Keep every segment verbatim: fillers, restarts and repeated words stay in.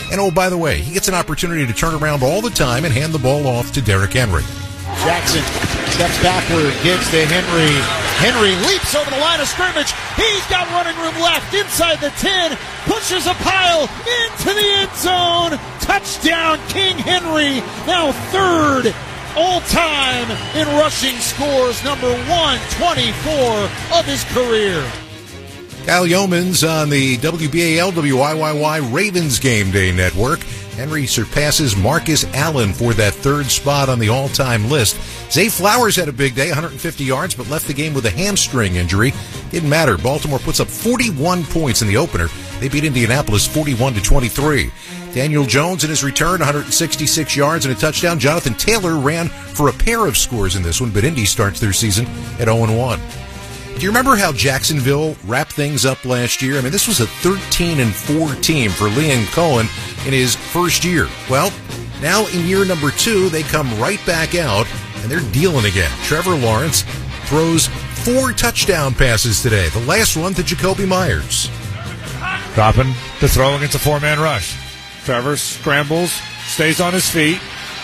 And oh, by the way, he gets an opportunity to turn around all the time and hand the ball off to Derrick Henry. Jackson steps backward, gives to Henry. Henry leaps over the line of scrimmage. He's got running room left inside the ten. Pushes a pile into the end zone. Touchdown, King Henry. Now third all-time in rushing scores. Number one twenty-four of his career. Kyle Yeomans on the W B A L W I Y Y Ravens Game Day Network. Henry surpasses Marcus Allen for that third spot on the all-time list. Zay Flowers had a big day, one hundred fifty yards, but left the game with a hamstring injury. Didn't matter. Baltimore puts up forty-one points in the opener. They beat Indianapolis forty-one to twenty-three. Daniel Jones in his return, one hundred sixty-six yards and a touchdown. Jonathan Taylor ran for a pair of scores in this one, but Indy starts their season at oh and one. Do you remember how Jacksonville wrapped things up last year? I mean, this was a thirteen and four team for Liam Cohen in his first year. Well, now in year number two, they come right back out, and they're dealing again. Trevor Lawrence throws four touchdown passes today, the last one to Jacoby Myers. Dropping to throw against a four-man rush. Trevor scrambles, stays on his feet,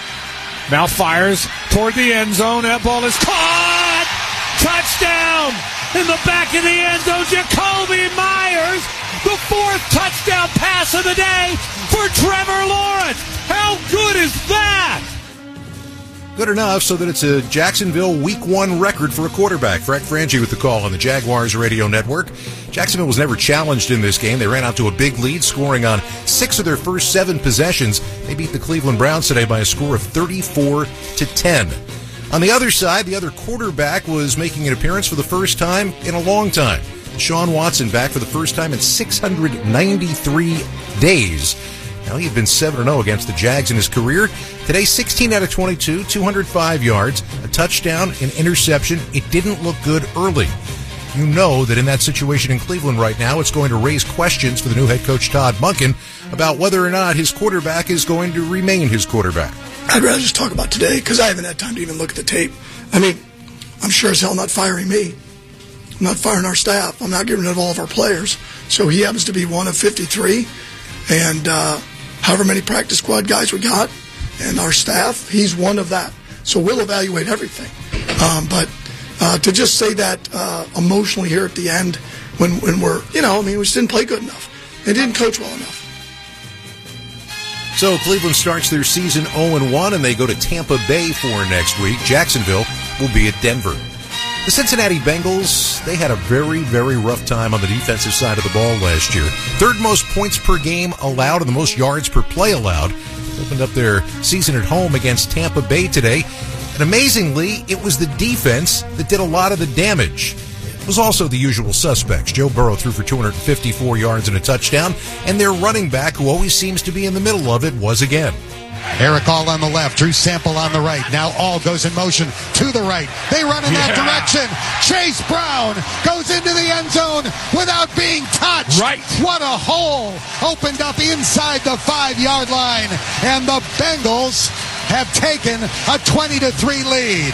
now fires toward the end zone. That ball is caught! Touchdown! In the back of the end zone, Jacoby Myers, the fourth touchdown pass of the day for Trevor Lawrence. How good is that? Good enough so that it's a Jacksonville week one record for a quarterback. Frank Frangie with the call on the Jaguars Radio Network. Jacksonville was never challenged in this game. They ran out to a big lead, scoring on six of their first seven possessions. They beat the Cleveland Browns today by a score of thirty-four to ten. On the other side, the other quarterback was making an appearance for the first time in a long time. Deshaun Watson back for the first time in six hundred ninety-three days. Now, he had been seven and oh against the Jags in his career. Today, sixteen out of twenty-two, two hundred five yards, a touchdown, an interception. It didn't look good early. You know that in that situation in Cleveland right now, it's going to raise questions for the new head coach Todd Monken about whether or not his quarterback is going to remain his quarterback. I'd rather just talk about today because I haven't had time to even look at the tape. I mean, I'm sure as hell not firing me. I'm not firing our staff. I'm not getting rid of all of our players. So he happens to be one of fifty-three. And uh, however many practice squad guys we got and our staff, he's one of that. So we'll evaluate everything. Um, but uh, to just say that uh, emotionally here at the end when, when we're, you know, I mean, we just didn't play good enough. They didn't coach well enough. So Cleveland starts their season oh and one, and they go to Tampa Bay for next week. Jacksonville will be at Denver. The Cincinnati Bengals, they had a very, very rough time on the defensive side of the ball last year. Third most points per game allowed and the most yards per play allowed. Opened up their season at home against Tampa Bay today. And amazingly, it was the defense that did a lot of the damage. It was also the usual suspects. Joe Burrow threw for two hundred fifty-four yards and a touchdown, and their running back, who always seems to be in the middle of it, was again. Eric All on the left, Drew Sample on the right. Now All goes in motion to the right. They run in yeah. that direction. Chase Brown goes into the end zone without being touched. Right. What a hole opened up inside the five-yard line. And the Bengals have taken a twenty to three lead.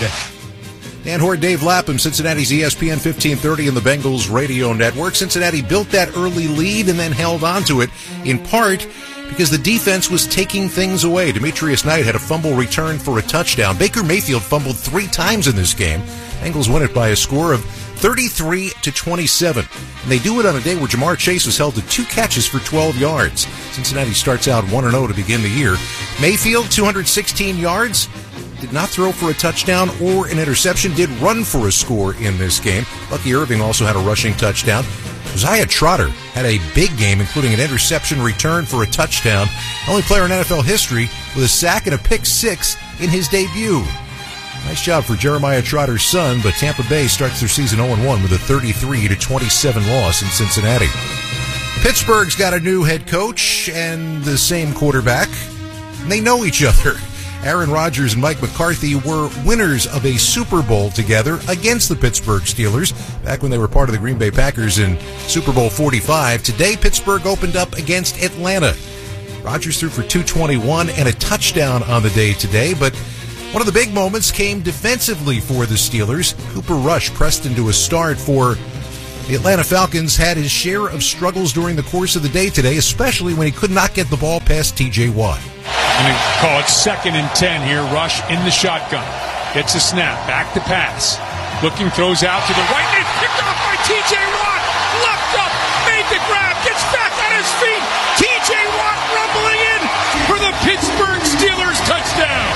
Dan Hoard, Dave Lapham, Cincinnati's E S P N fifteen thirty and the Bengals Radio Network. Cincinnati built that early lead and then held on to it, in part because the defense was taking things away. Demetrius Knight had a fumble return for a touchdown. Baker Mayfield fumbled three times in this game. Bengals win it by a score of thirty-three to twenty-seven. And they do it on a day where Jamar Chase was held to two catches for twelve yards. Cincinnati starts out one and oh to begin the year. Mayfield, two hundred sixteen yards. Did not throw for a touchdown or an interception. Did run for a score in this game. Bucky Irving also had a rushing touchdown. Josiah Trotter had a big game, including an interception return for a touchdown. Only player in N F L history with a sack and a pick six in his debut. Nice job for Jeremiah Trotter's son, but Tampa Bay starts their season oh and one with a thirty-three to twenty-seven loss in Cincinnati. Pittsburgh's got a new head coach and the same quarterback. And they know each other. Aaron Rodgers and Mike McCarthy were winners of a Super Bowl together against the Pittsburgh Steelers back when they were part of the Green Bay Packers in Super Bowl forty-five. Today, Pittsburgh opened up against Atlanta. Rodgers threw for two twenty-one and a touchdown on the day today, but one of the big moments came defensively for the Steelers. Cooper Rush pressed into a start for The Atlanta Falcons had his share of struggles during the course of the day today, especially when he could not get the ball past T J Watt. Going to call it second and ten here. Rush in the shotgun. Gets a snap. Back to pass. Looking, throws out to the right. And it's picked off by T J Watt. Leapt up. Made the grab. Gets back on his feet. T J Watt rumbling in for the Pittsburgh Steelers touchdown.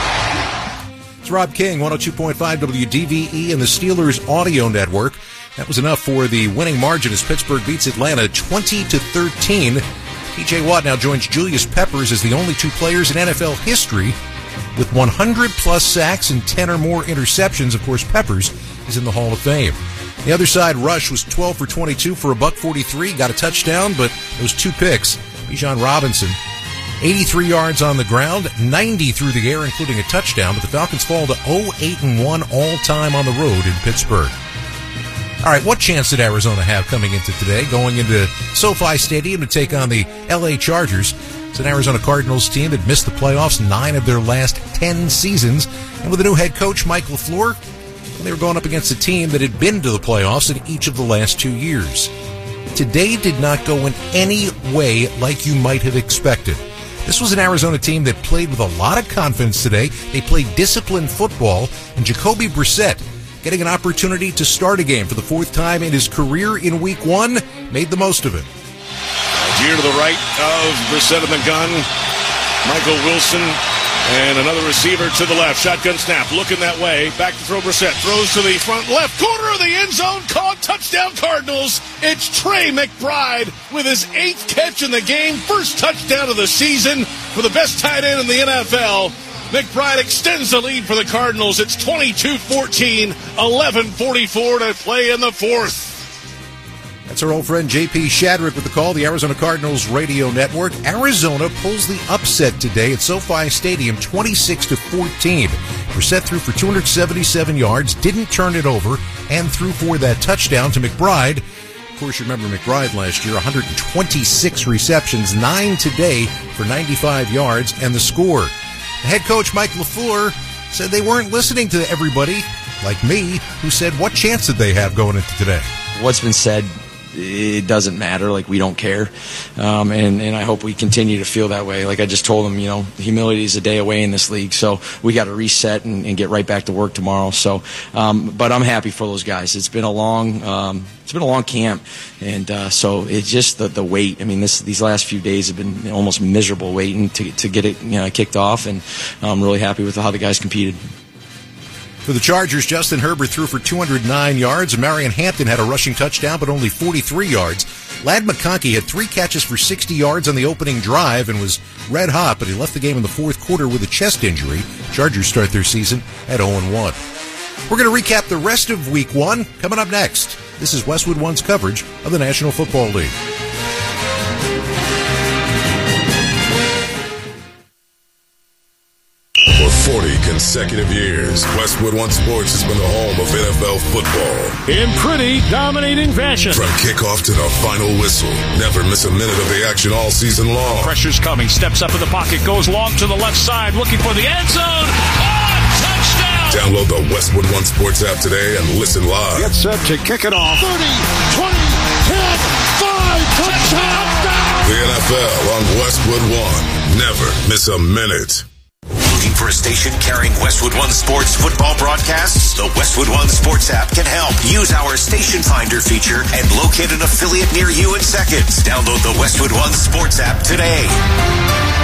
It's Rob King, one oh two point five W D V E and the Steelers Audio Network. That was enough for the winning margin as Pittsburgh beats Atlanta twenty to thirteen. T J Watt now joins Julius Peppers as the only two players in N F L history with one hundred plus sacks and ten or more interceptions. Of course, Peppers is in the Hall of Fame. The other side, Rush was twelve for twenty-two for a buck forty-three, got a touchdown, but those two picks. Bijan Robinson, eighty-three yards on the ground, ninety through the air, including a touchdown, but the Falcons fall to oh eight and one all-time on the road in Pittsburgh. All right, what chance did Arizona have coming into today, going into SoFi Stadium to take on the L A Chargers? It's an Arizona Cardinals team that missed the playoffs nine of their last ten seasons. And with a new head coach, Mike LaFleur, they were going up against a team that had been to the playoffs in each of the last two years. Today did not go in any way like you might have expected. This was an Arizona team that played with a lot of confidence today. They played disciplined football, and Jacoby Brissett, getting an opportunity to start a game for the fourth time in his career in week one, made the most of it. Here to the right of Brissett in the gun. Michael Wilson and another receiver to the left. Shotgun snap, looking that way. Back to throw Brissett. Throws to the front left corner of the end zone. Caught, touchdown Cardinals. It's Trey McBride with his eighth catch in the game. First touchdown of the season for the best tight end in the N F L. McBride extends the lead for the Cardinals. It's twenty-two fourteen, eleven forty-four to play in the fourth. That's our old friend J P Shadrick with the call, the Arizona Cardinals Radio Network. Arizona pulls the upset today at SoFi Stadium, twenty-six to fourteen. Brissett threw for two hundred seventy-seven yards, didn't turn it over, and threw for that touchdown to McBride. Of course, you remember McBride last year, one hundred twenty-six receptions, nine today for ninety-five yards, and the score. The head coach, Mike LaFleur, said they weren't listening to everybody, like me, who said, what chance did they have going into today? What's been said, it doesn't matter. Like, we don't care. Um, and, and I hope we continue to feel that way. Like I just told them, you know, humility is a day away in this league. So we got to reset and, and get right back to work tomorrow. So, um, but I'm happy for those guys. It's been a long, um, it's been a long camp. And, uh, so it's just the, the wait. I mean, this, these last few days have been almost miserable waiting to, to get it, you know, kicked off. And I'm really happy with how the guys competed. For the Chargers, Justin Herbert threw for two hundred nine yards, and Marion Hampton had a rushing touchdown, but only forty-three yards. Ladd McConkey had three catches for sixty yards on the opening drive and was red hot, but he left the game in the fourth quarter with a chest injury. Chargers start their season at oh and one. We're going to recap the rest of Week one coming up next. This is Westwood One's coverage of the National Football League. For forty consecutive years, Westwood One Sports has been the home of N F L football. In pretty dominating fashion. From kickoff to the final whistle, never miss a minute of the action all season long. Pressure's coming, steps up in the pocket, goes long to the left side, looking for the end zone. Oh, touchdown! Download the Westwood One Sports app today and listen live. Get set to kick it off. thirty, twenty, ten, five, touchdown! The N F L on Westwood One. Never miss a minute. Looking for a station carrying Westwood One Sports football broadcasts? The Westwood One Sports app can help. Use our Station Finder feature and locate an affiliate near you in seconds. Download the Westwood One Sports app today.